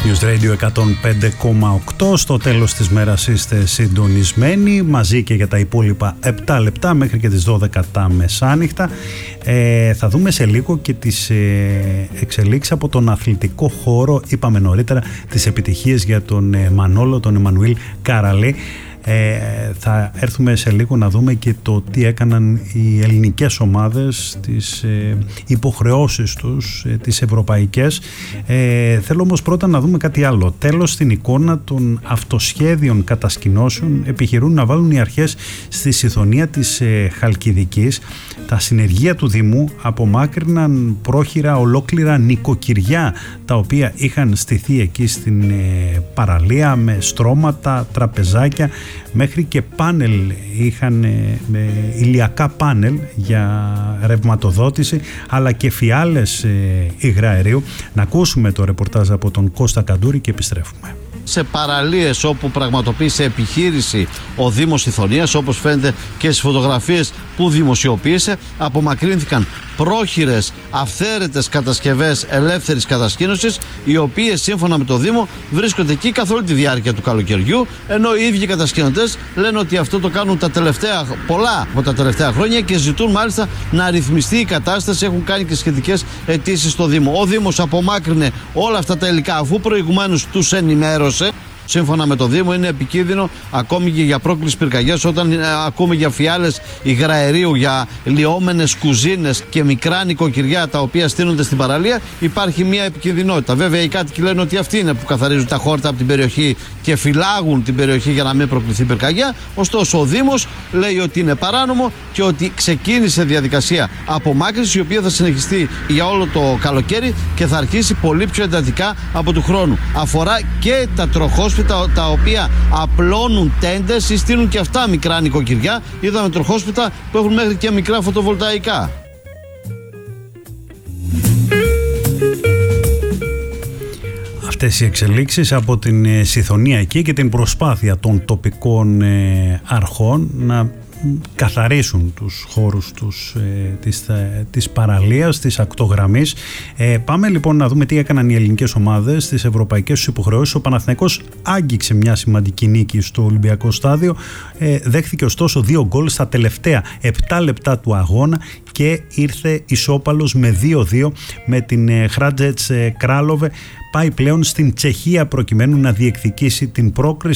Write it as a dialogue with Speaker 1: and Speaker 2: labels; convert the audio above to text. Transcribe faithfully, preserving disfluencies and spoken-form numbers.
Speaker 1: News Radio εκατόν πέντε κόμμα οκτώ. Στο τέλος της μέρας είστε συντονισμένοι μαζί και για τα υπόλοιπα επτά λεπτά μέχρι και τις δώδεκα τα μεσάνυχτα. Ε, θα δούμε σε λίγο και τις ε, εξελίξεις από τον αθλητικό χώρο. Είπαμε νωρίτερα τις επιτυχίες για τον ε, Μανόλο, τον Εμμανουήλ Καραλή. Ε, θα έρθουμε σε λίγο να δούμε και το τι έκαναν οι ελληνικές ομάδες, τις ε, υποχρεώσεις τους, ε, τις ευρωπαϊκές. Ε, θέλω όμως πρώτα να δούμε κάτι άλλο. Τέλος στην εικόνα των αυτοσχέδιων κατασκηνώσεων επιχειρούν να βάλουν οι αρχές στη Συθωνία της ε, Χαλκιδικής. Τα συνεργεία του Δήμου απομάκρυναν πρόχειρα ολόκληρα νοικοκυριά τα οποία είχαν στηθεί εκεί στην ε, παραλία με στρώματα, τραπεζάκια, μέχρι και πάνελ είχαν, ε, με ηλιακά πάνελ για ρευματοδότηση, αλλά και φιάλες ε, υγραερίου. Να ακούσουμε το ρεπορτάζ από τον Κώστα Καντούρη και επιστρέφουμε.
Speaker 2: Σε παραλίες όπου πραγματοποίησε επιχείρηση ο Δήμος Συθωνίας, όπως φαίνεται και στις φωτογραφίες που δημοσιοποίησε, απομακρύνθηκαν πρόχειρες αυθαίρετες κατασκευές ελεύθερης κατασκήνωσης, οι οποίες σύμφωνα με το Δήμο βρίσκονται εκεί καθ' όλη τη διάρκεια του καλοκαιριού, ενώ οι ίδιοι κατασκηνωτές λένε ότι αυτό το κάνουν τα τελευταία, πολλά από τα τελευταία χρόνια και ζητούν μάλιστα να ρυθμιστεί η κατάσταση. Έχουν κάνει και σχετικές αιτήσεις στο Δήμο. Ο Δήμος απομάκρυνε όλα αυτά τα υλικά αφού προηγουμένως τους ενημέρωσε. Σύμφωνα με το Δήμο είναι επικίνδυνο ακόμη και για πρόκληση πυρκαγιάς όταν ε, ακούμε για φιάλες υγραερίου, για λιώμενες κουζίνες και μικρά νοικοκυριά τα οποία στείνονται στην παραλία. Υπάρχει μια επικινδυνότητα. Βέβαια οι κάτοικοι λένε ότι αυτοί είναι που καθαρίζουν τα χόρτα από την περιοχή και φυλάγουν την περιοχή για να μην προκληθεί πυρκαγιά. Ωστόσο ο Δήμος λέει ότι είναι παράνομο και ότι ξεκίνησε διαδικασία απομάκρυνσης, η οποία θα συνεχιστεί για όλο το καλοκαίρι και θα αρχίσει πολύ πιο εντατικά από του χρόνου. Αφορά και τα τροχόσπιτα τα οποία απλώνουν τέντες ή στείλουν και αυτά μικρά νοικοκυριά. Είδαμε τροχόσπιτα που έχουν μέχρι και μικρά φωτοβολταϊκά.
Speaker 1: Αυτές οι εξελίξεις από την Συθωνία εκεί και την προσπάθεια των τοπικών αρχών να καθαρίσουν τους χώρους τους, ε, της, ε, της παραλίας, της ακτογραμμής. Ε, πάμε λοιπόν να δούμε τι έκαναν οι ελληνικές ομάδες στις ευρωπαϊκές τους υποχρεώσεις. Ο Παναθηναϊκός άγγιξε μια σημαντική νίκη στο Ολυμπιακό στάδιο. Ε, δέχθηκε ωστόσο δύο γκολ στα τελευταία επτά λεπτά του αγώνα και ήρθε ισόπαλος με δύο δύο με την ε, Χράτζετς ε, Κράλοβε. Πάει πλέον στην Τσεχία προκειμένου να διεκδικήσει την πρόκριση